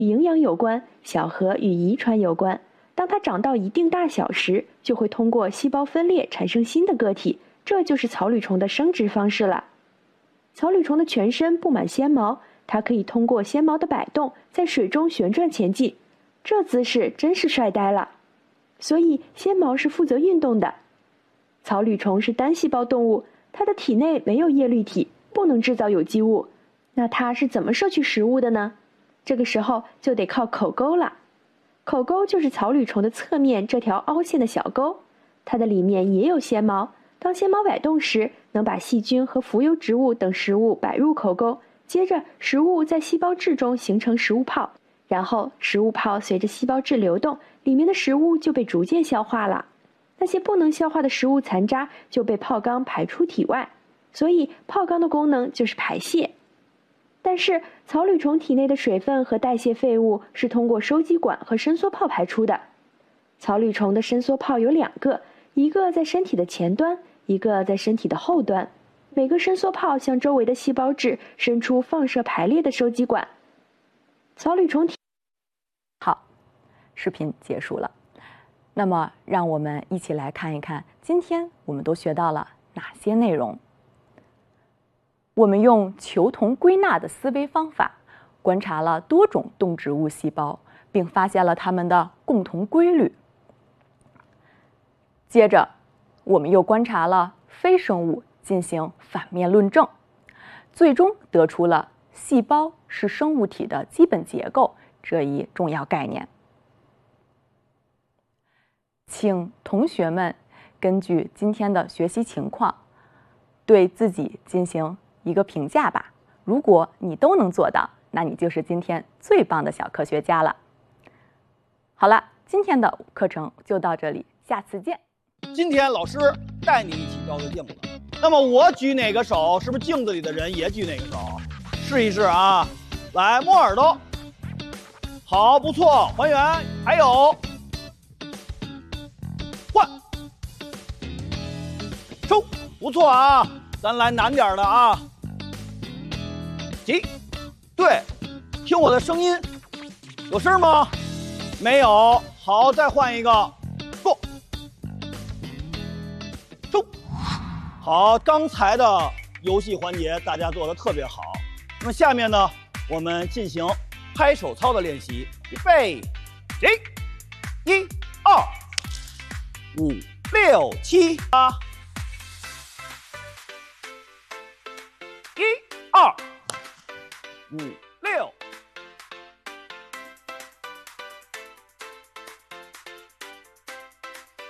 与营养有关，小和与遗传有关。当它长到一定大小时，就会通过细胞分裂产生新的个体，这就是草履虫的生殖方式了。草履虫的全身布满纤毛，它可以通过纤毛的摆动在水中旋转前进，这姿势真是帅呆了。所以纤毛是负责运动的。草履虫是单细胞动物，它的体内没有叶绿体，不能制造有机物。那它是怎么摄取食物的呢？这个时候就得靠口沟了。口沟就是草履虫的侧面这条凹陷的小沟，它的里面也有纤毛。当纤毛摆动时，能把细菌和浮游植物等食物摆入口沟，接着食物在细胞质中形成食物泡，然后食物泡随着细胞质流动，里面的食物就被逐渐消化了。那些不能消化的食物残渣就被泡缸排出体外，所以泡缸的功能就是排泄。但是草履虫体内的水分和代谢废物是通过收集管和伸缩泡排出的。草履虫的伸缩泡有2个，一个在身体的前端，一个在身体的后端。每个伸缩泡向周围的细胞质伸出放射排列的收集管。草履虫体好，视频结束了。那么让我们一起来看一看，今天我们都学到了哪些内容。我们用求同归纳的思维方法，观察了多种动植物细胞，并发现了它们的共同规律。接着，我们又观察了非生物，进行反面论证，最终得出了细胞是生物体的基本结构这一重要概念。请同学们根据今天的学习情况，对自己进行一个评价吧。如果你都能做到，那你就是今天最棒的小科学家了。好了，今天的课程就到这里，下次见。 今天老师带你一起照个镜子，那么我举哪个手，是不是镜子里的人也举哪个手？试一试啊！来，摸耳朵。好，不错，还原。还有，换，收，不错啊！咱来难点的啊。急，对，听我的声音，有声吗？没有。好，再换一个，过，收。好，刚才的游戏环节大家做得特别好。那么下面呢，我们进行拍手操的练习。预备，起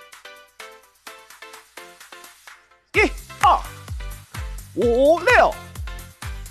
，1、2、5、6、7、8。1、2、5、6。1、2、5、6。